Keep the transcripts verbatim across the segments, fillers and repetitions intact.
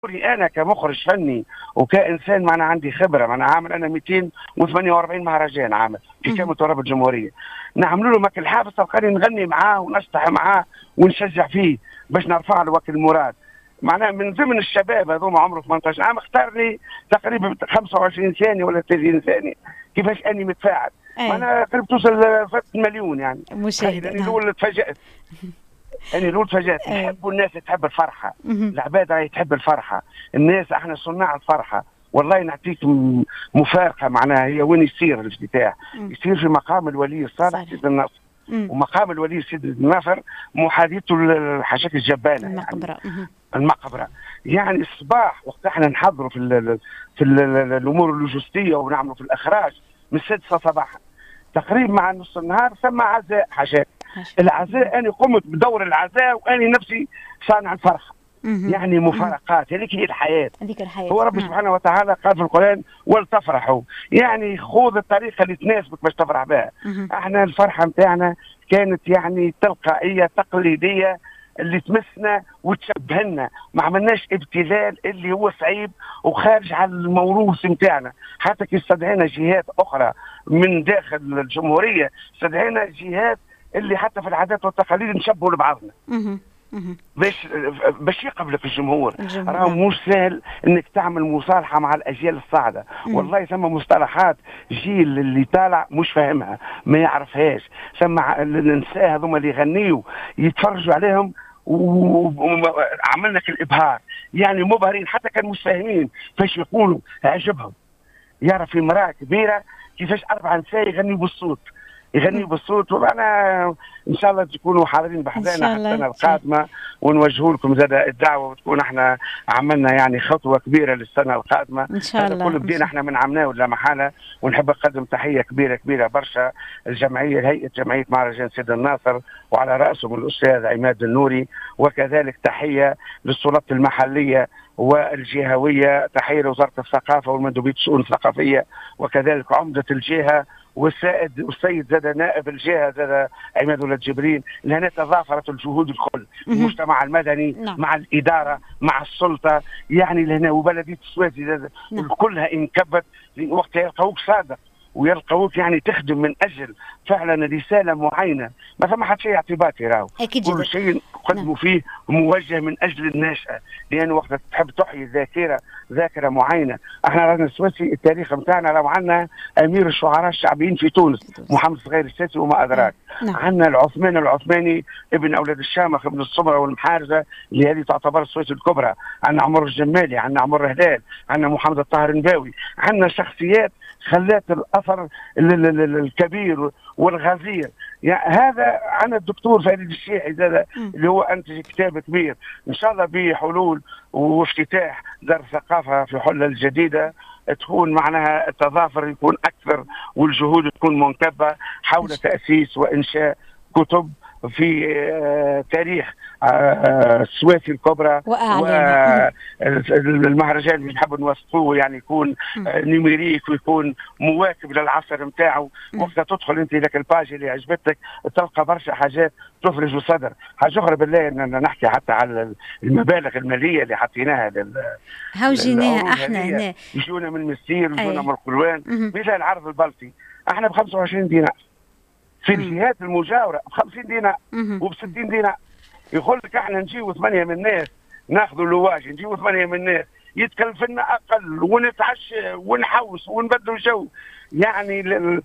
انا كمخرج فني وكانسان معنا عندي خبره، معنا عامل انا مئتين وثمانية وأربعين مهرجان عامل في كامل تراب الجمهوريه، نعملوا له ماكل حافظ تلقاني نغني معاه ونستح معاه ونشجع فيه باش نرفع له وقت المراد. معناها من ضمن الشباب هذوما عمره ثمانية عشر عام اختار لي تقريبا خمسة وعشرين ثانيه ولا ثلاثين ثانيه كيفاش اني متفاعل. معناها قريب توصل فات مليون يعني مشاهد. يعني الاول تفاجات يعني الاول تفاجات. يحبوا الناس تحب الفرحه، العباد راهي تحب الفرحه، الناس احنا صناع الفرحه. والله نعطيك مفارقه معناها هي وين يصير الافتتاح؟ يصير في مقام الولي الصالح سيد النصر، ومقام الولي سيد النصر محاذيته الحاجات الجبانه المقبره يعني المقبره. يعني الصباح وقت احنا نحضروا في ال في ال الامور اللوجستيه ونعملوا في الاخراج من السادسه صباحا تقريبا مع نص النهار ثم عزاء حاجات. العزاء انا قمت بدور العزاء واني نفسي صانع الفرحه. يعني مفارقات، هذيك هي الحياه. هذيك الحياه. هو ربي سبحانه وتعالى قال في القران ولتفرحوا، يعني خذ الطريقه اللي تناسبك باش تفرح بها. احنا الفرحه نتاعنا كانت يعني تلقائيه تقليديه اللي تمسنا وتشبهنا، ما عملناش ابتذال اللي هو صعيب وخارج عن الموروث نتاعنا. حتى كي استدعينا جهات اخرى من داخل الجمهوريه، استدعينا جهات اللي حتى في العادات والتقاليد نشبهوا لبعضنا. باش باش يقبلك الجمهور. راه مش سهل انك تعمل مصالحه مع الاجيال الصاعده. والله ثم مصطلحات جيل اللي طالع مش فاهمها ما يعرفهاش، ثم النساء هذوما اللي يغنيوا يتفرجوا عليهم وعملنا الابهار، يعني مبهرين حتى كانوا مش فاهمين فاش يقولوا عجبهم. يعرف امراه كبيره كيفاش اربع نساء يغنيوا بالصوت يغنيوا بالصوت. وانا ان شاء الله تكونوا حاضرين بحذانا حتى السنه القادمه ونوجهوا لكم زاد الدعوه وتكون احنا عملنا يعني خطوه كبيره للسنه القادمه ان شاء الله. كل بدينا احنا من عمناه لا محاله. ونحب نقدم تحيه كبيره كبيره برشا الجمعيه هيئه جمعيه مهرجان سيد الناصر وعلى راسهم الاستاذ عماد النوري، وكذلك تحيه للسلطات المحليه والجهويه، تحيه لوزاره الثقافه والمندوبيه الشؤون الثقافيه، وكذلك عمده الجهه والسائد والسيد زاد نائب الجهه زاد عماد ولد جبريل. لهنا تضافرت الجهود الكل، المجتمع المدني نعم. مع الاداره مع السلطه، يعني لهنا وبلديه السويسي نعم. كلها انكبت وقت يلقوك صادق ويلقوك يعني تخدم من اجل فعلا رساله معينه. ما ثم حتى شيء اعتباطي راهو، كل شيء قدموا فيه موجه من اجل الناشئه، لان وقت تحب تحيي الذاكره ذاكره معينه. احنا رانا السويسي التاريخ نتاعنا راهو عندنا امير الشعراء الشعبيين في تونس محمد صغير الساسي وما ادراك. عندنا العثماني العثماني ابن اولاد الشامخ ابن الصبره والمحارزه اللي هذه تعتبر السويس الكبرى. عندنا عمر الجمالي، عندنا عمر هلال، عندنا محمد الطاهر النباوي، عندنا شخصيات خلات الاثر الكبير والغزير. يعني هذا عن الدكتور فريد الشيحي زاد اللي هو انتج كتاب كبير ان شاء الله بحلول وافتتاح دار الثقافه في حله الجديده تكون معناها التضافر يكون اكثر والجهود تكون منكبه حول تاسيس وانشاء كتب في آه تاريخ آه السويسي الكبرى. والمهرجان اللي نحب نوثقوه يعني يكون آه نيميريك ويكون مواكب للعصر نتاعو. وقت تدخل انت ذاك الباج اللي عجبتك تلقى برشا حاجات تفرج الصدر. حاجه اخرى بالله ان نحكي حتى على المبالغ الماليه اللي حطيناها لل هاو جيناها احنا هنا يجونا من مسير يجونا من القلوان. مثال عرض البلطي احنا ب خمسة وعشرين دينار، في الجهات المجاوره ب خمسين دينار وب ستين دينار. يقول لك احنا نجيو ثمانيه من الناس ناخذوا لواج، نجيو ثمانيه من الناس يتكلف لنا اقل ونتعشى ونحوس ونبدلوا جو. يعني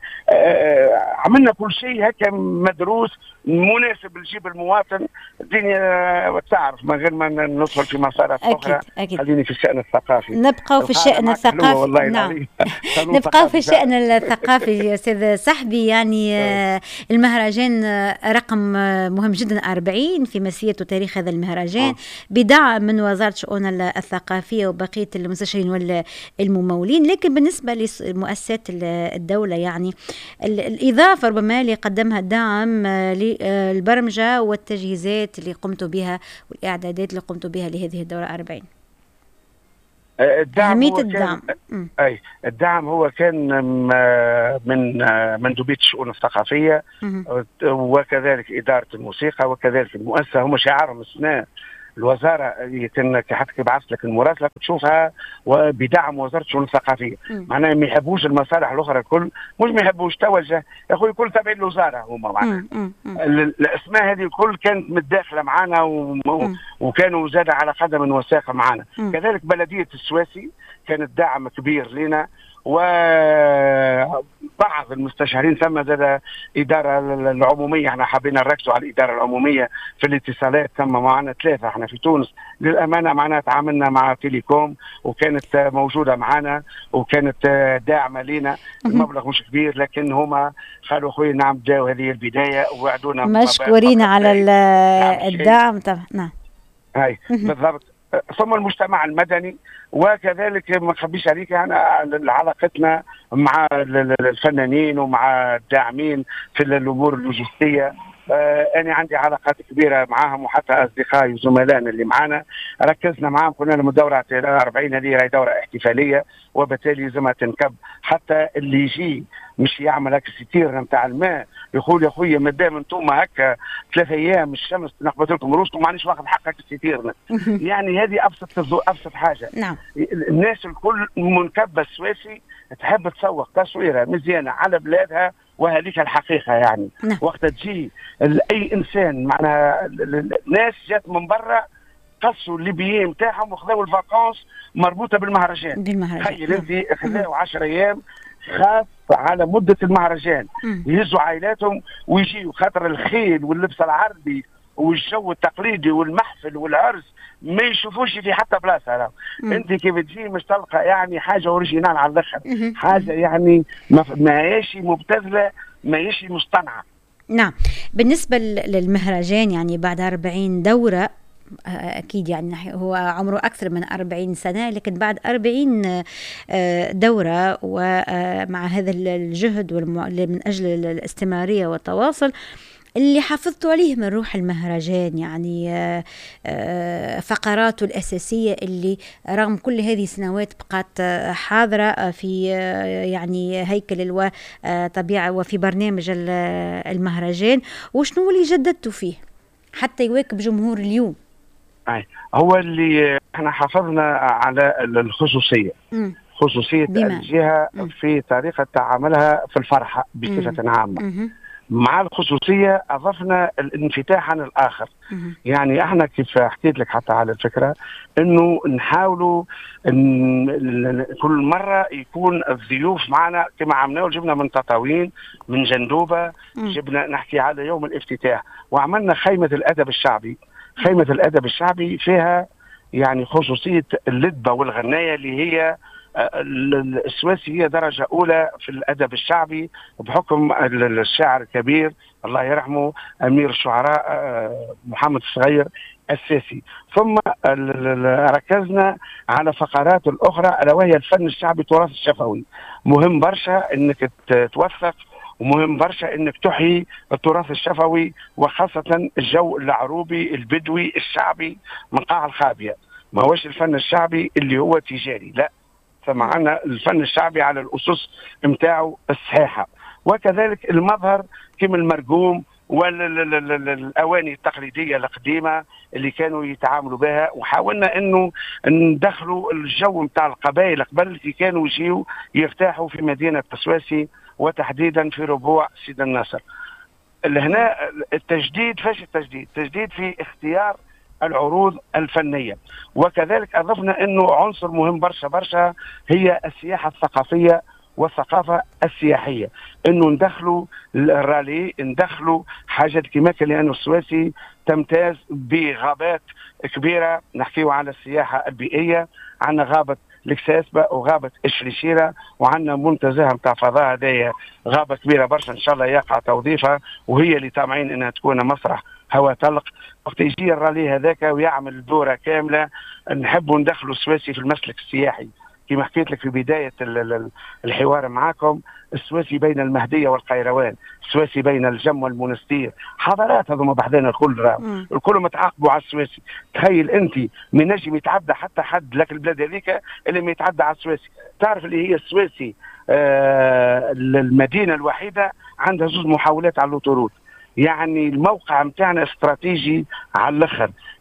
آه عملنا كل شيء هكا مدروس مناسب لجيب المواطن. الدنيا تعرف من غير ما ندخل في مسارات اخرى. خليني في الشان الثقافي. نبقى في الشان الثقافي. نعم. نبقى في الشان الثقافي يا استاذ صاحبي. يعني آه المهرجان رقم مهم جدا أربعين في مسيرة وتاريخ هذا المهرجان بدعم من وزارة الشؤون الثقافية وبقية المستشارين والممولين. لكن بالنسبة لمؤسسات الدولة يعني الإضافة ربما اللي قدمها الدعم للبرمجة والتجهيزات اللي قمتوا بها والإعدادات اللي قمتوا بها لهذه الدورة أربعين. الدعم أهمية الدعم كان أي الدعم هو كان من مندوبية الشؤون الثقافية وكذلك إدارة الموسيقى وكذلك المؤسسة. هم شعارهم السنة الوزاره اللي كان حتى يبعث لك المراسله تشوفها وبدعم وزاره الشؤون الثقافيه، معناها ما يحبوش المصالح الاخرى الكل، مش ما يحبوش توجه يا اخوي الكل تابعين الوزاره هما معناها. الاسماء هذه الكل كانت متداخله معنا وكانوا زاد على قدم وساق معنا. كذلك بلديه السواسي كانت دعم كبير لنا، وبعض المستشارين ثم زاد إدارة العمومية، احنا حبينا نركزوا على الإدارة العمومية في الاتصالات، ثم معنا ثلاثة احنا في تونس للأمانة، معنا تعاملنا مع تيليكوم وكانت موجودة معنا وكانت داعمة لنا. المبلغ مش كبير لكن هما قالوا أخوي نعم بداوا هذه البداية ووعدونا مشكورين على الدعم طبعا. نعم هاي بالضبط. ثم المجتمع المدني، وكذلك ما نخبيش عليك انا علاقتنا مع الفنانين ومع الداعمين في الامور اللوجستيه. آه انا عندي علاقات كبيره معاهم وحتى اصدقائي وزملائنا اللي معانا ركزنا معاهم. كنا لما دوره أربعين هذه راهي دوره احتفاليه وبالتالي لازمها تنكب، حتى اللي يجي مش يعمل هكا ستير نتاع الماء يقول يا خويا ما دام انتم هكا ثلاث ايام الشمس نقبض لكم روسكم مانيش واخذ حقك ستيرنا. يعني هذه ابسط ابسط حاجه. نعم. الناس الكل منكبه السواسي تحب تسوق تصويره مزيانه على بلادها وهذيك الحقيقه. يعني نعم. وقت تجي اي انسان معناها الناس جات من برا قصوا الليبيين نتاعهم وخذوا الفاكونس مربوطه بالمهرجان. بالمهرجان تخيل انت خذوا عشرة ايام خاص على مده المهرجان، يهزوا عائلاتهم ويجيوا خاطر الخيل واللبس العربي والجو التقليدي والمحفل والعرس ما يشوفوش في حتى بلاصه. انت كيف تجي مش تلقى يعني حاجه اوريجينال على الاخر، حاجه يعني ما هيش مبتذله ما هيش مصطنعه. نعم. بالنسبه للمهرجان يعني بعد أربعين دوره أكيد يعني هو عمره أكثر من أربعين سنة، لكن بعد أربعين دورة ومع هذا الجهد من أجل الاستمرارية والتواصل اللي حافظتوا عليه من روح المهرجان، يعني فقراته الأساسية اللي رغم كل هذه السنوات بقت حاضرة في يعني هيكل وطبيعة وفي برنامج المهرجان، وشنو اللي جددتوا فيه حتى يواكب جمهور اليوم؟ أي هو اللي احنا حافظنا على الخصوصية. م. خصوصية الجهة في طريقة تعاملها في الفرحة بصفة عامة. م. مع الخصوصية أضفنا الانفتاح عن الآخر. م. يعني احنا كيف حكيت لك حتى على الفكرة انه نحاولوا إن كل مرة يكون الضيوف معنا كما عملنا، جبنا من تطاوين من جندوبة، م. جبنا نحكي على يوم الافتتاح وعملنا خيمة الأدب الشعبي. خيمة الأدب الشعبي فيها يعني خصوصية اللدبة والغناية اللي هي السواسي هي درجة أولى في الأدب الشعبي بحكم الشاعر الكبير الله يرحمه أمير الشعراء محمد الصغير الساسي. ثم ركزنا على فقرات الأخرى ألا وهي الفن الشعبي التراث الشفوي. مهم برشا أنك توثق ومهم برشا انك تحيي التراث الشفوي وخاصة الجو العروبي البدوي الشعبي من قاع الخابية. ما هوش الفن الشعبي اللي هو تجاري، لا، فمعنا الفن الشعبي على الأسس متاعه الصحيحة. وكذلك المظهر كما المرقوم والأواني التقليدية القديمة اللي كانوا يتعاملوا بها، وحاولنا انه ندخلوا الجو متاع القبائل قبل اللي كانوا يجيوا يرتاحوا في مدينة السواسي وتحديدا في ربوع سيد الناصر. هنا التجديد، فاش التجديد؟ تجديد في اختيار العروض الفنية. وكذلك أضفنا أنه عنصر مهم برشا برشا هي السياحة الثقافية والثقافة السياحية، أنه ندخلوا الرالي، ندخلوا حاجات كما كان، لأنه السواسي تمتاز بغابات كبيرة. نحكيو على السياحة البيئية، عندنا غابة الكساسبة وغابة الشريشيرة وعندنا منتزه متاع فضاء، هذه غابة كبيرة برشا إن شاء الله يقع توظيفها وهي اللي طامعين إنها تكون مسرح هواء طلق. وقت يجي الرالي هذاك ويعمل دورة كاملة نحبوا ندخلوا السواسي في المسلك السياحي. كما حكيت لك في بداية الحوار معاكم، السواسي بين المهدية والقيروان، السواسي بين الجم والمنستير، حضارات هذوما بحذانا الكل، الكل متعاقبوا على السواسي. تخيل انت من نجم يتعدى حتى حد لك البلاد هذيك اللي ما يتعدى على السواسي. تعرف اللي هي السواسي آه المدينة الوحيدة عندها زوج محاولات على الاوتورود، يعني الموقع متاعنا استراتيجي على الاخر.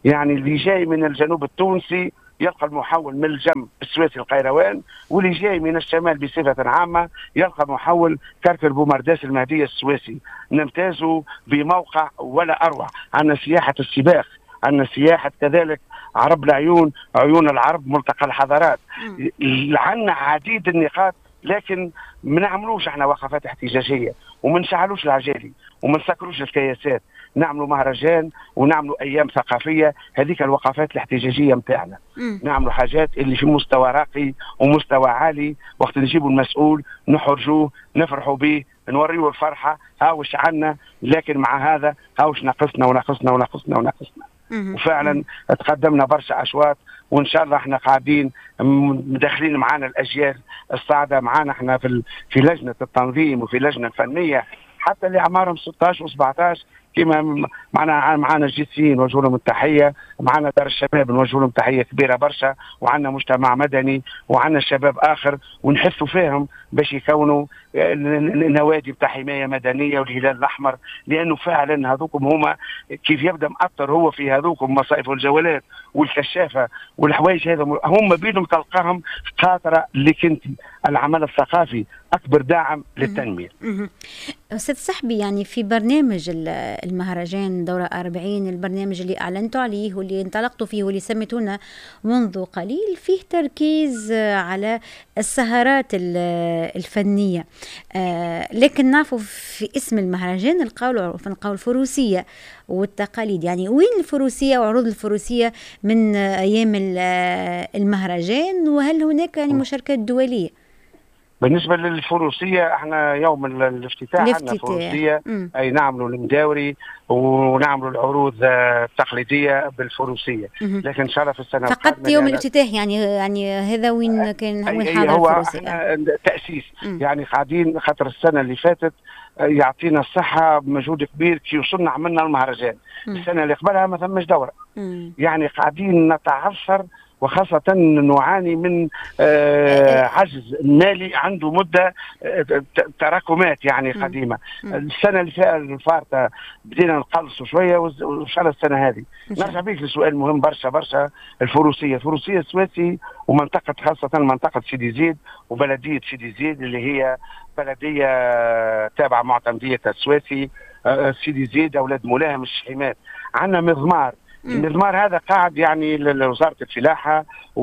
يعني اللي جاي من الجنوب التونسي يلقى المحول من الجنب السويسي القيروان، واللي جاي من الشمال بصفة عامة يلقى محول كركر بومرداس المهدية السويسي. نمتازوا بموقع ولا أروع. عندنا سياحة السباخ، عندنا سياحة كذلك عرب العيون، عيون العرب، ملتقى الحضارات. عندنا عديد النقاط، لكن ما نعملوش احنا وقفات احتجاجيه وما نشعلوش العجالي وما نسكروش الكياسات. نعملوا مهرجان ونعملوا ايام ثقافيه، هذيك الوقفات الاحتجاجيه نتاعنا. نعملوا حاجات اللي في مستوى راقي ومستوى عالي، وقت نجيبوا المسؤول نحرجوه نفرحوا به نوريوا الفرحه، هاوش عنا، لكن مع هذا هاوش ناقصنا وناقصنا وناقصنا وناقصنا. وفعلا تقدمنا برشا اشواط، وان شاء الله احنا قاعدين مدخلين معانا الاجيال الصاعده معانا احنا في في لجنه التنظيم وفي اللجنه الفنيه، حتى اللي اعمارهم ستة عشر و17 كما معنا معنا الجيسيين نوجه لهم التحيه، معنا دار الشباب نوجه لهم تحيه كبيره برشا، وعندنا مجتمع مدني وعندنا شباب اخر، ونحثوا فيهم باش يكونوا نوادي بتاع حمايه مدنيه والهلال الاحمر، لانه فعلا هذوكم هما كيف يبدا مأثر هو في هذوكم مصائف والجولات والكشافه والحوايج هذا، هم بيدهم تلقاهم خاطره لك انت العمل الثقافي اكبر داعم للتنميه. استاذ سحبي، يعني في برنامج المهرجان دورة أربعين، البرنامج اللي اعلنتوا عليه واللي انطلقتوا فيه واللي سميتونا منذ قليل، فيه تركيز على السهرات الفنيه، لكن نعرفوا في اسم المهرجان القول نقول الفروسيه والتقاليد. يعني وين الفروسيه وعروض الفروسيه من ايام المهرجان، وهل هناك يعني مشاركات دوليه؟ بالنسبة للفروسية احنا يوم الافتتاح عندنا فروسية، م. اي نعملوا المداوري ونعملوا العروض التقليدية بالفروسية، م. لكن ان شاء الله في السنة فقط يوم الافتتاح يعني يعني هذا وين كان وين حاضر هو الفروسية؟ احنا تأسيس، م. يعني قاعدين خاطر السنة اللي فاتت يعطينا الصحة بمجهود كبير كي وصلنا عملنا المهرجان، م. السنة اللي قبلها ما ثمش دورة، م. يعني قاعدين نتعثر، وخاصة نعاني من آه عجز مالي عنده مدة آه تراكمات يعني قديمة. السنة اللي فاتت بدينا نقلصوا شوية، وإن شاء الله السنة هذه نرجع بيك لسؤال مهم برشا برشا. الفروسية الفروسية السويسي ومنطقة خاصة منطقة سيدي زيد وبلدية سيدي زيد اللي هي بلدية تابعة معتمدية السويسي. آه سيدي زيد أولاد ملاهم الشحيمات. عندنا مضمار، المضمار هذا قاعد يعني لوزارة الفلاحة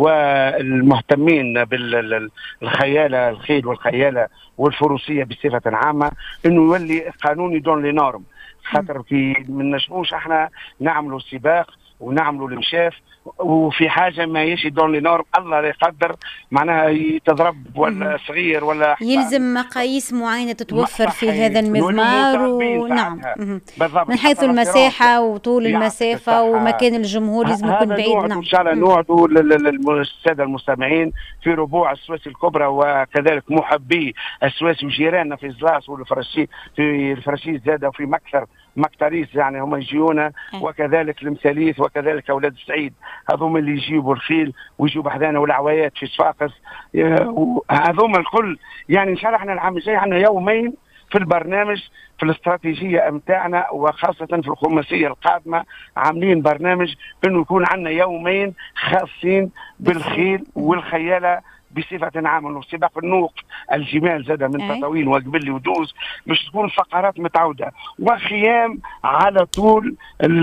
والمهتمين بالخيالة الخيل والخيالة والفروسية بصفة عامة انه يولي قانوني دون لي نورم، خاطر في من نجموش احنا نعملوا سباق ونعملوا المشاف وفي حاجه ما يشي دون لي نورم، الله لا يقدر معناها يتضرب ولا صغير ولا يلزم مقاييس معينه تتوفر في هذا المضمار. ونعم من حيث المساحه وطول المسافه ومكان الجمهور لازم يكون بعيد. نعم ان شاء الله نوعدوا للساده المستمعين في ربوع السويس الكبرى وكذلك محبي السويس وجيراننا في زلاس والفرشي في الفرشي زاده وفي مكثر مكتريس، يعني هم يجيونا، وكذلك المثاليث وكذلك اولاد السعيد، هذوما اللي يجيبوا الخيل ويجيبوا حدانا والعوايات في صفاقس، هذوما الكل. يعني ان شاء الله احنا العام الجاي عندنا يومين في البرنامج في الاستراتيجيه متاعنا، وخاصه في الخماسيه القادمه عاملين برنامج انه يكون عندنا يومين خاصين بالخيل والخياله بصفة عامة، وسباق النوق الجمال زاد من تطاوين وقبلي ودوز، باش تكون فقرات متعودة وخيام على طول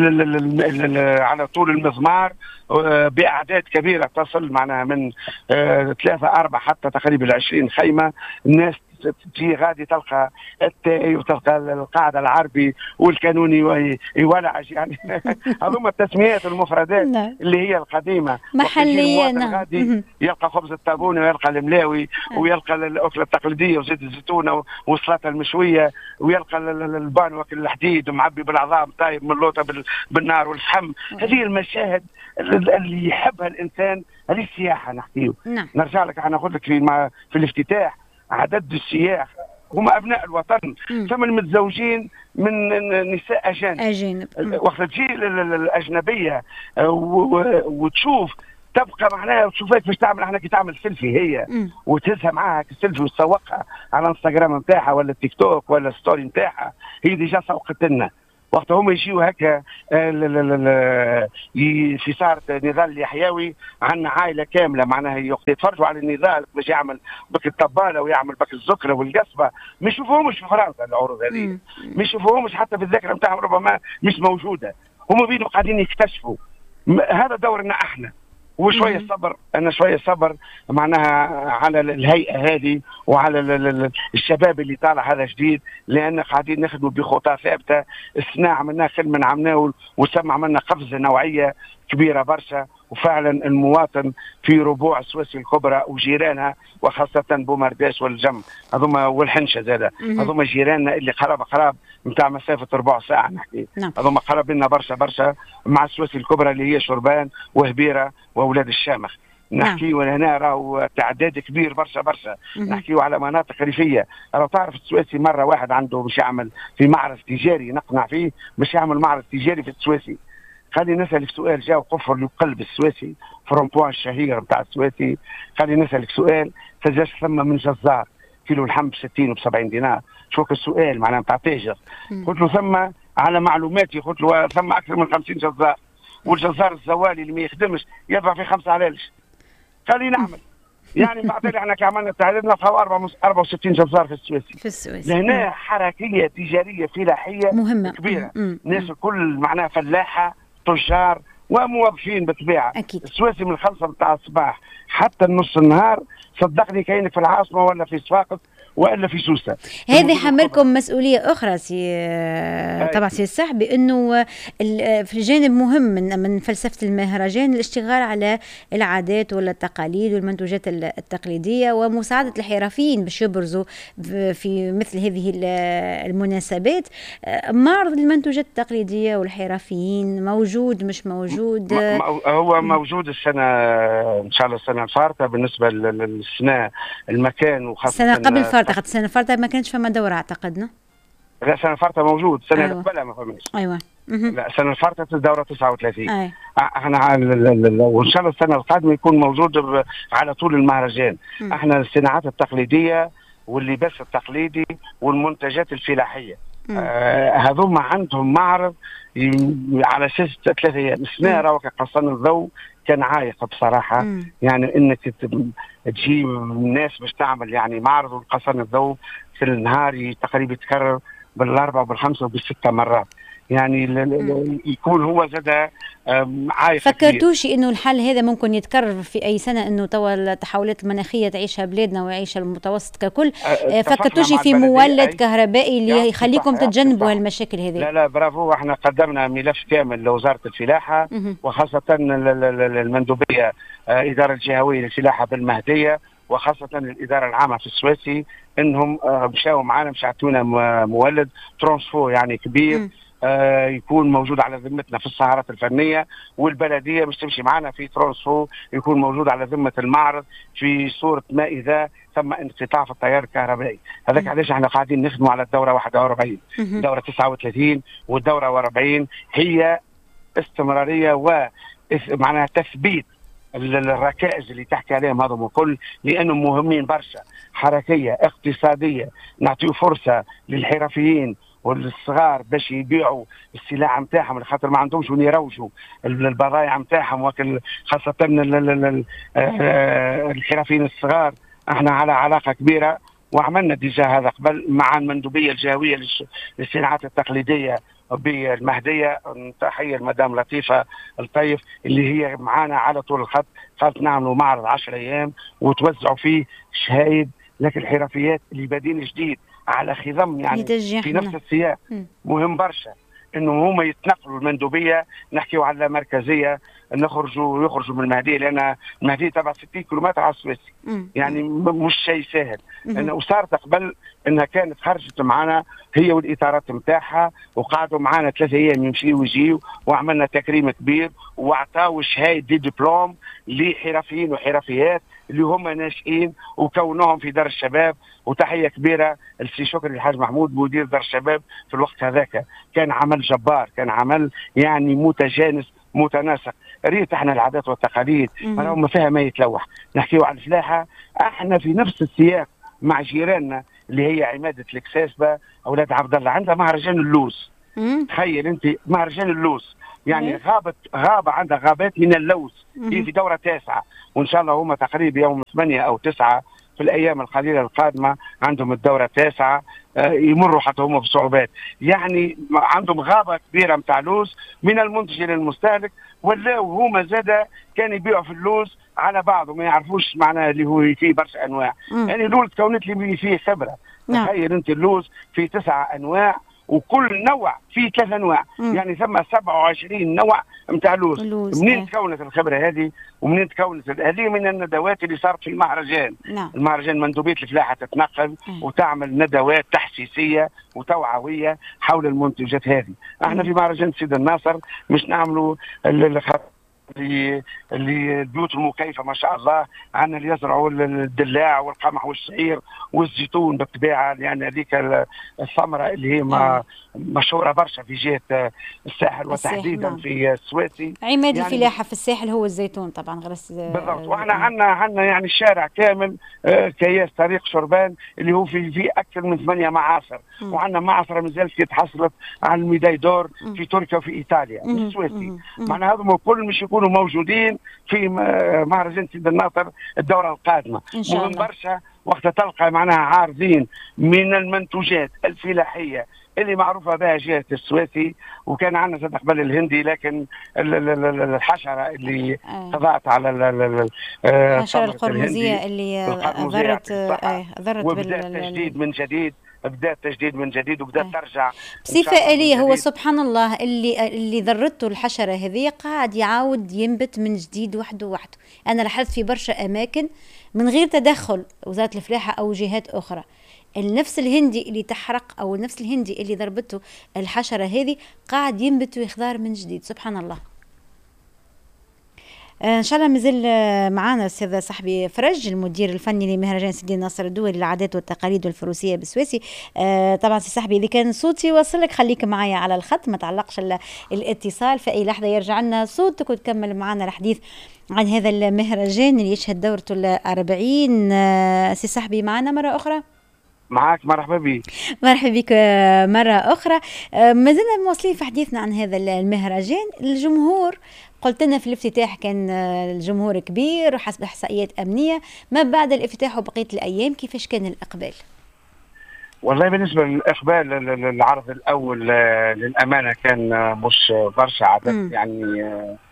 على طول المضمار بأعداد كبيرة تصل معناها من ثلاثة أربعة حتى تقريبا عشرين خيمة. الناس تجي غادي تلقى التاي وتلقى القاعدة العربي والكانوني ويولعج، يعني هذوما التسميات المفردات اللي هي القديمة محليا. غادي يلقى خبز الطابونة ويلقى الملاوي ويلقى الأكلة التقليدية وزيت الزيتونة والسلطة المشوية ويلقى البان وكل الحديد ومعبي بالعظام طايب من اللوطة بالنار والفحم. هذه المشاهد اللي يحبها الإنسان، هذه السياحة نحكيه. نرجع لك أنا أقول لك في, في الافتتاح عدد السياح هم أبناء الوطن، ثم المتزوجين من نساء أجانب. أجانب. وقت تجي الأجنبية وتشوف تبقى معناها وتشوفك باش تعمل احنا كي تعمل سيلفي هي م. وتهزها معاها السيلفي وتسوقها على انستغرام نتاعها ولا تيك توك ولا ستوري نتاعها، هي ديجا سوقت لنا وقت هم يجيو هكا في صارت نضال اليحيوي عندنا عائله كامله معناها يتفرجوا على النضال باش يعمل بك الطباله ويعمل بك الزكره والقصبه، ما يشوفوهمش في فرنسا العروض هذه، ما يشوفوهمش حتى في الذاكره نتاعهم ربما مش موجوده، هم بينهم قاعدين يكتشفوا. هذا دورنا احنا، وشويه صبر، انا شويه صبر معناها على الهيئه هذه وعلى الشباب اللي طالع هذا جديد، لان قاعدين نخدموا بخطى ثابته. السنه عملنا خدمه عملناه وسمع عملنا قفزه نوعيه كبيره برشا، وفعلا المواطن في ربوع السويسي الكبرى وجيرانها وخاصه بومرداش والجم هذوما والحنشه زاده، هذوما جيراننا اللي قراب قراب نتاع مسافه ربع ساعه نحكي، هذوما قرب لنا برشا برشا مع السويسي الكبرى اللي هي شربان وهبيره واولاد الشامخ. نحكيو هنا راهو تعداد كبير برشا برشا، نحكيو على مناطق ريفيه. راهو تعرف السويسي مره واحد عنده باش يعمل في معرض تجاري نقنع فيه باش يعمل معرض تجاري في السويسي. خليني نسألك سؤال، جاو قفر لقلب السويسي فرونبوان الشهير نتاع السويسي، خليني نسألك سؤال، تجاش ثم من جزار كيلو اللحم ب ستين وب سبعين دينار، شوف السؤال معناها نتاع تاجر. قلت له ثم على معلوماتي قلت له ثم اكثر من خمسين جزار، والجزار الزوالي اللي ما يخدمش يدفع في خمسة علالش. خلينا نعمل يعني بعدين احنا كعملنا التعداد نلقاو أربعة وستين جزار في السويسي. في السويسي لهنا حركيه تجاريه فلاحيه مهمه كبيره، ناس الكل معناها فلاحه تجار وموظفين بالطبيعه. أكيد. السويسي من الخمسه نتاع الصباح حتى النص النهار صدقني كاينك في العاصمه ولا في صفاقس والا في سوسه. هذه حملكم مسؤوليه اخرى سي طبعا سي السحبي، انه في الجانب مهم من من فلسفه المهرجان الاشتغال على العادات والتقاليد والمنتوجات التقليديه ومساعده الحرفيين باش يبرزوا في مثل هذه المناسبات. معرض المنتوجات التقليديه والحرفيين موجود مش موجود؟ هو موجود السنه ان شاء الله السنه الفارطه بالنسبه للسنه المكان، وخاصه السنه قبل الفارطه، خاطر السنه الفارطه ما كانش فما دوره اعتقدنا. لا السنه الفارطه موجود، السنه اللي قبلها ما فماش. ايوه لا السنه الفارطه الدوره تسعة وثلاثين. أيوة. احنا وان شاء الله السنه القادمه يكون موجود على طول المهرجان. م. احنا الصناعات التقليديه واللباس التقليدي والمنتجات الفلاحيه آه هذوما عندهم معرض على اساس ثلاثة ايام. السنه راهو قصان الضوء كان عايق بصراحه. م. يعني انك تجي الناس باش تعمل يعني معرض والقصان الضوء في النهار تقريبا يتكرر بالاربعه وبالخمسه وبالسته مرات، يعني يكون هو زاد عايق. فكرتوش انه الحل هذا ممكن يتكرر في اي سنه، انه توا التحولات المناخيه تعيشها بلادنا ويعيشها المتوسط ككل؟ فكرتوش في مولد كهربائي اللي يخليكم تتجنبوا هالمشاكل هذه؟ لا لا برافو، احنا قدمنا ملف كامل لوزاره الفلاحه وخاصه المندوبيه اداره الجهويه للفلاحه بالمهديه وخاصه الاداره العامه في السويسي، انهم مشاو معنا مش عطونا مولد ترانسفو يعني كبير. م. آه يكون موجود على ذمتنا في السهرات الفنيه، والبلديه مش تمشي معنا في ترانسفو يكون موجود على ذمه المعرض في صوره ما اذا ثم انقطاع في التيار الكهربائي. هذاك علاش احنا قاعدين نخدموا على الدوره واحد وأربعين، الدوره تسعة وثلاثين والدوره أربعين هي استمراريه و معناها تثبيت الركائز اللي تحكي عليهم هذم الكل، لانهم مهمين برشا، حركيه اقتصاديه، نعطيو فرصه للحرفيين والصغار باش يبيعوا السلع نتاعهم لخاطر ما عندهمش وين يروجوا البضائع نتاعهم، وكل خاصه الحرفيين الصغار. احنا على علاقه كبيره وعملنا ديجا هذا قبل مع المندوبيه الجهويه للصناعات التقليديه بالمهديه. تحيه المدام لطيفه الطيف اللي هي معانا على طول الخط، قالت نعملوا معرض عشرة ايام وتوزعوا فيه شهايد لك الحرفيات اللي بادين جديد على خضم يعني في نفس السياق. مهم برشا انه هما يتنقلوا المندوبيه، نحكيوا على مركزيه نخرجوا يخرجوا من المهديه، لان المهديه تبع ستين كيلومتر على السويسي، يعني مش شيء سهل. أنا وصارت قبل انها كانت خرجت معنا هي والاطارات نتاعها وقعدوا معنا ثلاثة ايام يمشيوا ويجيوا، وعملنا تكريم كبير واعطاوا شهاده دي دبلوم لحرفيين وحرفيات اللي هم ناشئين وكونهم في دار الشباب. وتحيه كبيره لسي شكري الحاج محمود مدير دار الشباب في الوقت هذاك، كان عمل جبار، كان عمل يعني متجانس متناسق. ريت احنا العادات والتقاليد راهو ما فيها ما يتلوح، نحكيو على الفلاحه احنا في نفس السياق مع جيراننا اللي هي عماده الكساسبه اولاد عبد الله، عندها مهرجان اللوز تخيل انت مهرجان اللوز يعني غابت غابه عندها غابات من اللوز هي في دوره تاسعه، وان شاء الله هم تقريبا يوم ثمانية او تسعة في الايام القليله القادمه عندهم الدوره التاسعه. آه يمروا حتى هم بصعوبات، يعني عندهم غابه كبيره نتاع لوز من المنتج الى المستهلك، ولاو هما زاد كانوا يبيعوا في اللوز على بعضه ما يعرفوش معناه اللي هو فيه برشا انواع. مم. يعني اللوز كونت لي فيه خبره. نعم. تخيل انت اللوز فيه تسعة انواع وكل نوع فيه ثلاث انواع. مم. يعني ثم سبعة وعشرين نوع نتاع لوز. منين تكونت الخبره هذه ومنين تكونت هذه؟ من الندوات اللي صارت في المهرجان. نعم. المهرجان مندوبيه الفلاحه تتنقل مم. وتعمل ندوات تحسيسيه وتوعويه حول المنتجات هذه. احنا في مهرجان سيد الناصر مش نعملوا اللي اللي البيوت المكيفه ما شاء الله، عندنا اللي يزرعوا الدلاع والقمح والشعير والزيتون بالطبيعه، لان هذيك الثمره اللي هي ما مشهوره برشا في جهه الساحل وتحديدا نعم. في السويسي. عماد يعني الفلاحه في الساحل هو الزيتون طبعا غرس بالضبط. واحنا عندنا عندنا يعني الشارع كامل كياس طريق شربان اللي هو في في اكثر من ثمانيه معاصر، وعندنا معصره مازالت تحصلت على الميداي دور في تركيا وفي ايطاليا في السويسي. معناها هذم الكل مش يكونوا موجودين في مهرجان سيد الناصر الدوره القادمه. مهم برشا وقت تلقى معناها عارضين من المنتوجات الفلاحيه اللي معروفه بها جهه السويسي، وكان عندنا زاد قبل الهندي، لكن الحشره اللي قضت على الحشره القرمزيه اللي ضرت ضرت وبدأ تجديد من جديد بدأت تجديد من جديد وبدأت أي. ترجع بصفة آلية. هو سبحان الله اللي اللي ضرته الحشرة هذه قاعد يعاود ينبت من جديد وحده وحده. أنا لاحظت في برشا أماكن من غير تدخل وزارة الفلاحة أو جهات أخرى، النفس الهندي اللي تحرق أو النفس الهندي اللي ضربته الحشرة هذه قاعد ينبت ويخضر من جديد. سبحان الله. ان شاء الله مازال معنا الاستاذ صاحبي فرج المدير الفني لمهرجان سيدي الناصر الدولي للعادات والتقاليد والفروسيه بالسويسي. آه طبعا سي صاحبي اذا كان صوتي يوصلك خليك معايا على الخط، ما تعلقش الاتصال، في اي لحظه يرجع لنا صوتك وتكمل معنا الحديث عن هذا المهرجان اللي يشهد دورته الأربعين. آه سي صاحبي معنا مره اخرى. معك مرحبا بك. مرحبا بك مرة أخرى. ما زلنا مواصلين في حديثنا عن هذا المهرجان. الجمهور قلت لنا في الافتتاح كان الجمهور كبير وحسب إحصائيات أمنية، ما بعد الافتتاح وبقية الأيام كيفاش كان الإقبال؟ والله بالنسبة للإقبال العرض الأول للأمانة كان مش برشا عدد، يعني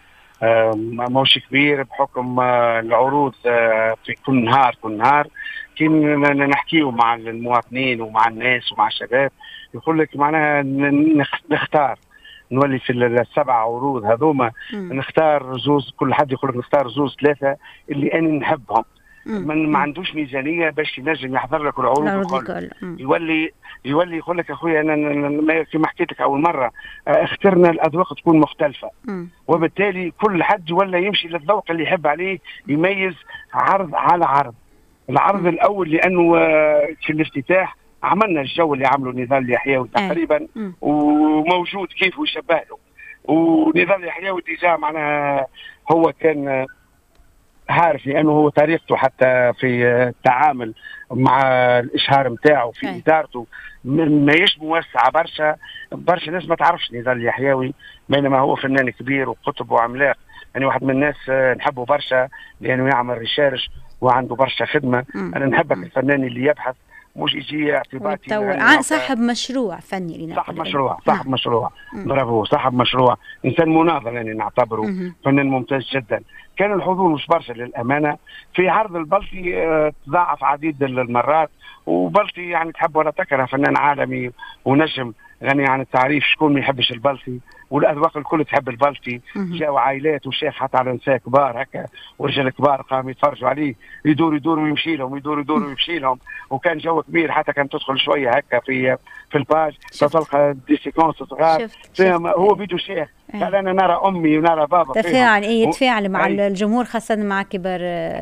موش كبير بحكم العروض في كل نهار كل نهار. كنا نحكيه مع المواطنين ومع الناس ومع الشباب، يقول لك معناها نختار نولي في السبع عروض هذوما نختار زوز، كل حد يقول لك نختار زوز ثلاثه اللي انا نحبهم. من ما عندوش ميزانيه باش ينجم يحضر لك العروض الكل، يولي يولي يقول لك اخويا انا كما حكيت لك اول مره اخترنا الاذواق تكون مختلفه، مم. وبالتالي كل حد ولا يمشي للذوق اللي يحب عليه، يميز عرض على عرض. العرض مم. الاول لانه في الافتتاح عملنا الجو اللي عمله نضال اليحيوي تقريبا مم. وموجود كيف ويشبه له، ونضال اليحيوي ديجا معناها هو كان عارف لانه هو طريقته حتى في التعامل مع الاشهار نتاعو في ادارته ماهيش موسعه برشا. برشا ناس ما تعرفش نضال اليحيوي، بينما هو فنان كبير وقطب وعملاق. يعني واحد من الناس نحبه برشا لانه يعمل ريشيرش وعنده برشا خدمه. م. انا نحبك الفنان اللي يبحث مش يجي اعتباطي يعني صاحب مشروع فني لنا صاحب مشروع صاحب نعم. مشروع برافو صاحب مشروع، انسان مناضل يعني نعتبره مم. فنان ممتاز جدا. كان الحضور مش برشا للامانه. في عرض البلطي اه تضاعف عديد المرات، وبلطي يعني تحب ولا تكره، فنان عالمي ونجم غني عن التعريف، شكون ما يحبش البلطي، والاذواق الكل تحب البلطي. جاوا عائلات وشيخ حتى على نساء كبار هكا ورجال كبار قاموا يتفرجوا عليه، يدور يدور ويمشي لهم يدور يدور ويمشي لهم، وكان جو كبير. حتى كان تدخل شويه هكا في في الباج تلقى دي سيكونس صغار هو فيديو شيخ قال انا نرى امي ونرى بابا تفاعل اي يتفاعل مع أي. الجمهور خاصه مع كبار.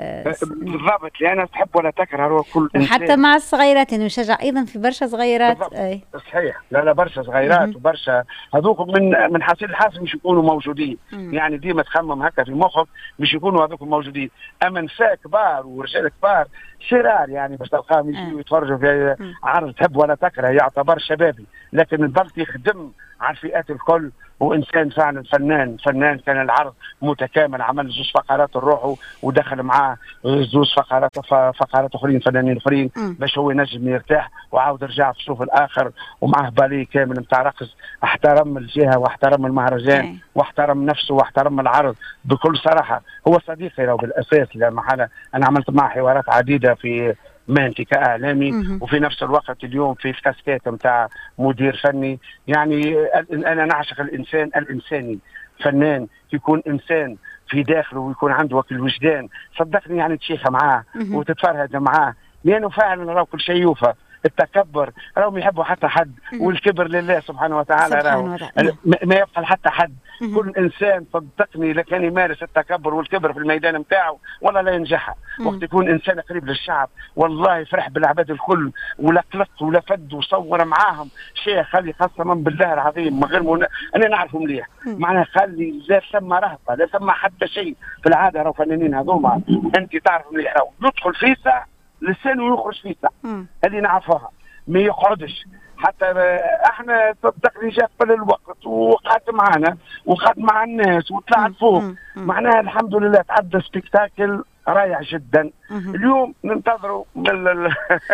بالضبط، لان تحب ولا تكره كل انسان، حتى مع الصغيرات انه يشجع ايضا في برشا صغيرات. أي. صحيح، لا لا برشا صغيرات م- وبرشا هذوك من من حصيل الحاصل مش يكونوا موجودين. م- يعني ديما تخمم هكا في مخك مش يكونوا هذوك موجودين، اما نساء كبار ورجال كبار شرار يعني باش تلقاهم يجيو يتفرجوا في عرض تحب ولا تكره، يعتبر شبابي، لكن البلد يخدم على الفئات الكل، وانسان فعلا فنان فنان. كان العرض متكامل، عمل زوج فقرات الروح ودخل معاه زوج فقرات فقرات اخرين فنانين اخرين باش هو ينجم يرتاح، وعاود رجع في الصف الاخر ومعه بالي كامل نتاع رقص. احترم الجهه واحترم المهرجان واحترم نفسه واحترم العرض بكل صراحه. هو صديقي لو بالاساس، لا محاله انا عملت معه حوارات عديده في مهنتي كاعلامي، مم. وفي نفس الوقت اليوم في كاسكيت نتاع مدير فني. يعني انا نعشق الانسان الانساني، فنان يكون انسان في داخله ويكون عنده وكل وجدان. صدقني يعني تشيخ معاه وتتفرهد معاه، لانه فعلا راهو كل شيء يوفى. التكبر راهم يحبوا حتى حد، والكبر لله سبحانه وتعالى راهو ما يبقى لحتى حد. كل انسان صدقني لو كان يمارس التكبر والكبر في الميدان نتاعو والله لا ينجح. وقت يكون انسان قريب للشعب والله فرح بالعباد الكل، ولا قلق ولا فد وصور معاهم شيء خلي قسما بالله العظيم من غير من... انا نعرفه مليح معناها خلي لا ثم رهبه لا ثم حتى شيء. في العاده راهو فنانين هذوما انت تعرف مليح راهو يدخل في ساعه لسانه يخرج في ساعه، هذه نعرفها ما يقعدش. حتى احنا صدقني جاء قبل الوقت وقعدت معنا وقعدت مع الناس وطلعت فوق، معناها الحمد لله تعدى سبيكتاكل رائع جدا. اليوم ننتظروا من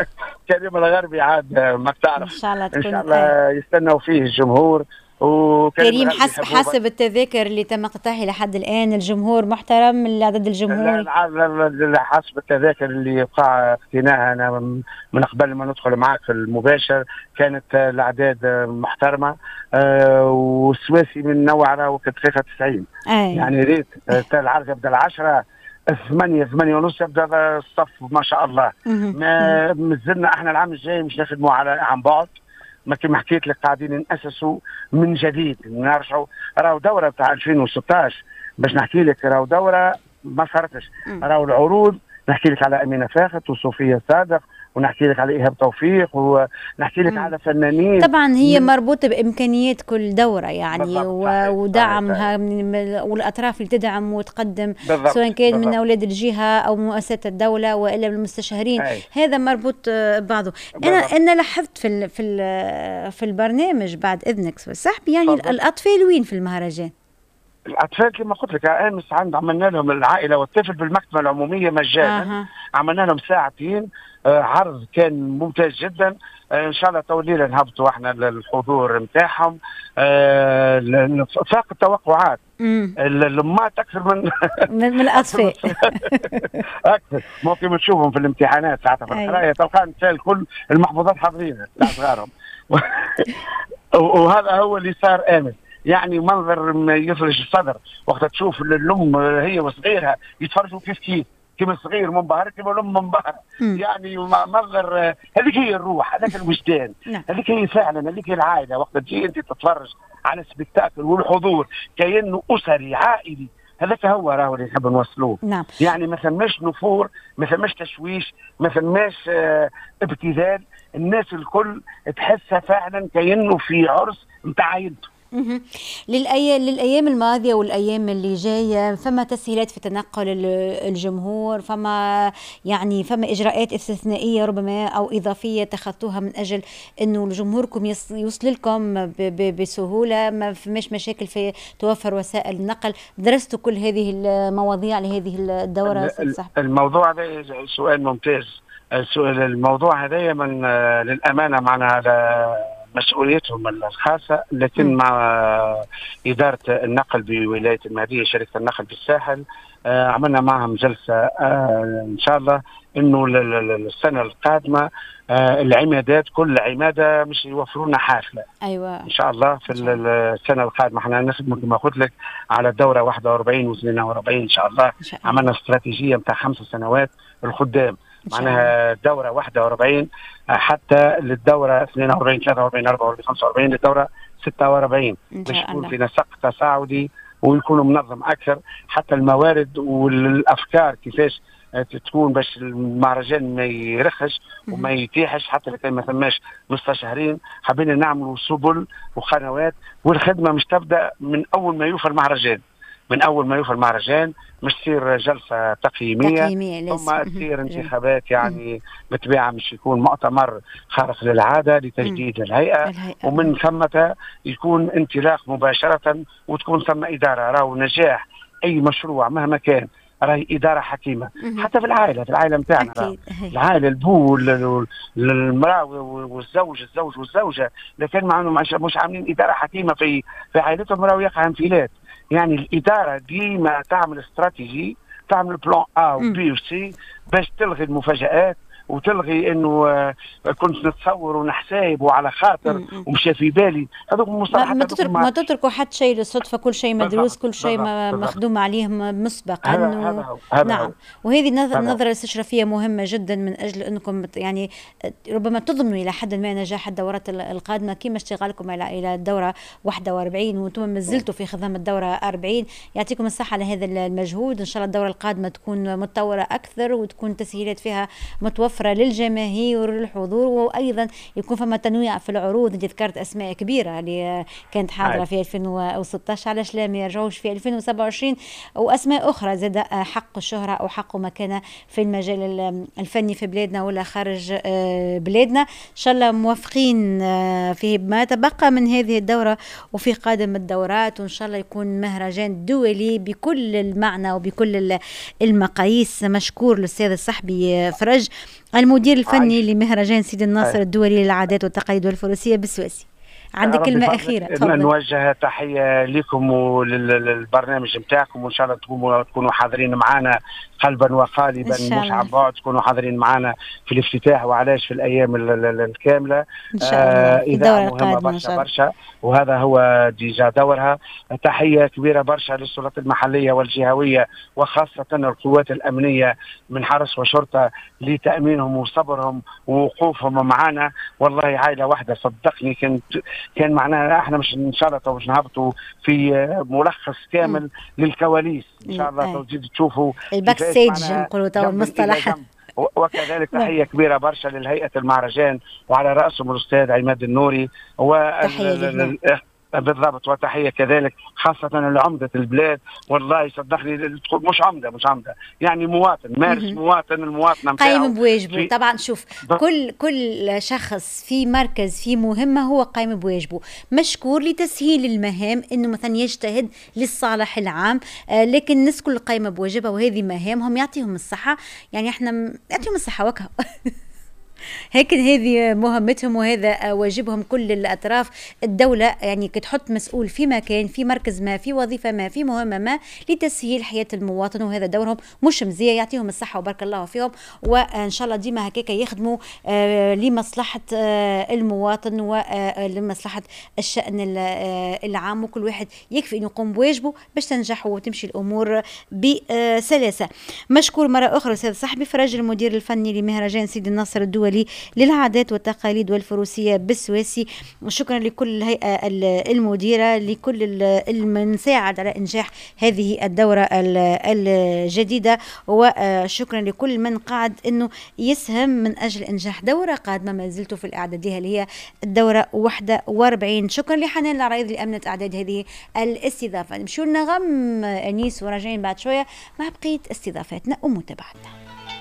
كريم الغربي عاد ما تعرف ان شاء الله ان شاء الله يستنوا فيه الجمهور. كريم حسب حسب التذاكر اللي تم اقتطاعها لحد الان الجمهور محترم عدد الجمهور؟ لا حسب التذاكر اللي وقع اقتناها انا من قبل ما ندخل معك في المباشر كانت الاعداد محترمه. أه والسواسي من نوع راهو دقيقه تسعين. أي. يعني ريت العرض يبدا العشرة ثمانية ثمانية ونص يبدا الصف ما شاء الله. ما مازلنا احنا العام الجاي مش نخدموا على عن بعد، ما كما حكيت لك قاعدين نأسسوا من جديد نرجعوا. راهو دوره بتاع ألفين وستطاش باش نحكي لك راهو دوره ما صارتش. راهو العروض نحكي لك على امينه فاخت وصوفيا صادق ونحكي لك على ايهاب توفيق ونحكي لك على فنانين. طبعا هي مربوطه بامكانيات كل دوره يعني ودعمها والاطراف اللي تدعم وتقدم سواء كان من اولاد الجهه او مؤسسات الدوله والا بالمستشارين. أي. هذا مربوط بعضه. انا انا لاحظت في في في البرنامج بعد اذنك صاحبي يعني بالضبط. الاطفال وين في المهرجان؟ الاطفال كما قلت لك امس عند عملنا لهم العائله والطفل بالمكتبه العموميه مجانا. آه. عملنا لهم ساعتين آه عرض كان ممتاز جدا. آه ان شاء الله تو الليله نهبطوا احنا للحضور نتاعهم آه فاق التوقعات. اللمات اكثر من من الاطفال اكثر. ممكن تشوفهم في الامتحانات ساعتها في القرايه تلقى النساء الكل المحفوظات حاضرين تاع صغارهم وهذا هو اللي صار امس. يعني منظر يفرج الصدر وقت تشوف الام هي وصغيرها يتفرجوا كيف كيف كما الصغير منبهر كما الام منبهر. يعني منظر هذيك هي الروح هذاك الوجدان هذيك هي فعلا هذيك هي العائله. وقت تجي انت تتفرج على سبيكتاكل والحضور كأنه اسري عائلي هذاك هو راهو اللي نحب نوصلوه. نعم. يعني ما ثماش نفور ما ثماش تشويش ما ثماش اه ابتذال. الناس الكل تحسها فعلا كأنه في عرس نتاع عائلته. للأيام للأيام الماضية والأيام اللي جاية فما تسهيلات في تنقل الجمهور، فما يعني فما إجراءات استثنائية ربما أو إضافية اتخذتوها من أجل إنه جمهوركم يوصل لكم بسهولة، ما فماش مشاكل في توفر وسائل النقل. درستوا كل هذه المواضيع لهذه الدورة؟ الموضوع هذا سؤال ممتاز. السؤال الموضوع هذا من للأمانة معنا على مسؤوليتهم الخاصة، لكن م. مع إدارة النقل بولاية المهدية شركة النقل بالساحل آه عملنا معهم جلسة آه إن شاء الله إنه السنة القادمة آه العمادات كل عمادة مش يوفروا لنا حافلة. أيوة. إن شاء الله في السنة القادمة احنا نخدم كما قلت لك على الدورة واحد وأربعين واثنين وأربعين إن شاء الله. عملنا استراتيجية متاع خمس سنوات الخدام معناها دورة واحد وأربعين حتى للدورة اثنين وأربعين ثلاثة وأربعين أربعة وأربعين خمسة وأربعين للدورة ستة وأربعين باش يكون في نسق تصاعدي ويكون منظم اكثر، حتى الموارد والافكار كيفاش تكون باش المهرجان ما يرخش وما يتيحش، حتى لو كان ما ثماش مستشارين. حبينا نعملوا سبل وقنوات، والخدمه مش تبدا من اول ما يوفى المهرجان، من اول ما يوفى المهرجان مش تصير جلسه تقييميه, تقييمية ثم تصير انتخابات يعني بالطبيعه مش يكون مؤتمر خارق للعاده لتجديد الهيئه, الهيئة. ومن ثم يكون انطلاق مباشره وتكون ثم اداره. راهو نجاح اي مشروع مهما كان راهي إدارة حكيمة. حتى في العائلة، في العائلة متاعنا العائلة البو المرأة والزوج الزوج والزوجة لكن معهم مش عاملين إدارة حكيمة في في عائلتهم راهو يقع انفلات. يعني الإدارة ديما تعمل استراتيجي، تعمل بلان A و B و C باش تلغي المفاجآت وتلغي انه كنت نتصور ونحساب وعلى خاطر ومشى في بالي هذوك المصطلحات. ما تترك ما تتركوا حتى شيء للصدفه، كل شيء مدروس، كل شيء مخدوم عليه مسبقا. هذا هو هذا نعم هو. وهذه النظره الاستشرافيه مهمه جدا من اجل انكم يعني ربما تضمنوا الى حد ما نجاح الدورات القادمه كما اشتغالكم الى الى الدوره واحد وأربعين وانتم ما زلتوا في خضم الدوره أربعين. يعطيكم الصحه على هذا المجهود، ان شاء الله الدوره القادمه تكون متطوره اكثر وتكون تسهيلات فيها متوفره للجماهير وللحضور، وايضا يكون فما تنويع في العروض. انت ذكرت اسماء كبيره اللي كانت حاضره في ألفين وستة عشر، علاش لا ما يرجعوش في ألفين وسبعة وعشرين، واسماء اخرى زاد حق الشهره او حق مكانه في المجال الفني في بلادنا ولا خارج بلادنا. ان شاء الله موفقين في ما تبقى من هذه الدوره وفي قادم الدورات، وان شاء الله يكون مهرجان دولي بكل المعنى وبكل المقاييس. مشكور الاستاذ الصحبي فرج، المدير الفني عايش. لمهرجان سيدي الناصر عايش. الدولي للعادات والتقاليد والفروسية بالسويسي. عندك كلمة أخيرة تفضل. نوجه تحية لكم وللبرنامج نتاعكم، وإن شاء الله تكونوا تكونوا حاضرين معنا قلبا وقالبا مش عن بعد، تكونوا حاضرين معنا في الافتتاح وعلاش في الأيام الكاملة إن شاء الله في الدورة القادمة برشا برشا، وهذا هو ديجا دورها. تحية كبيرة برشا للسلطات المحلية والجهوية وخاصة القوات الأمنية من حرس وشرطة لتأمينهم وصبرهم ووقوفهم معنا. والله عائلة واحدة صدقني، كنت كان معناها احنا مش ان شاء الله مش نهبطوا في ملخص كامل م. للكواليس ان شاء الله تزيد تشوفوا الباك ستيج نقولوا تو المصطلح. وكذلك تحيه كبيره برشا للهيئه المهرجان وعلى راسهم الاستاذ عماد النوري وال بالضبط، وتحيه كذلك خاصه لعمده البلاد. والله صدقني مش عمده مش عمده يعني مواطن مارس مواطن المواطنه قايم بواجبه. طبعا شوف كل كل شخص في مركز في مهمه هو قايم بواجبه، مشكور لتسهيل المهام انه مثلا يجتهد للصالح العام، آه لكن الناس كل قايمه بواجبها وهذه مهامهم. يعطيهم الصحه، يعني احنا يعطيهم الصحه وكها هيك هذه مهمتهم وهذا واجبهم. كل الأطراف الدولة يعني كتحط مسؤول في مكان في مركز ما في وظيفة ما في مهمة ما لتسهيل حياة المواطن، وهذا دورهم مش مزية. يعطيهم الصحة وبارك الله فيهم، وإن شاء الله ديما هكاك يخدموا آه لمصلحة آه المواطن ولمصلحة الشأن آه العام، وكل واحد يكفي أن يقوم بواجبه باش تنجح وتمشي الأمور بسلاسة. مشكور مرة أخرى أستاذ صاحبي فرج، المدير الفني لمهرجان سيدي الناصر الدولي للعادات والتقاليد والفروسية بالسويسي. شكرا لكل الهيئة المديرة، لكل من ساعد على إنجاح هذه الدورة الجديدة، وشكرا لكل من قاعد أنه يسهم من أجل إنجاح دورة قادمة ما زلت في الإعدادية اللي هي الدورة واحد وأربعين. شكرا لحنان العرايض لأمنة أعداد هذه الاستضافة. نمشوا لنا غم أنيس وراجعين بعد شوية مع بقية استضافاتنا ومتابعتنا.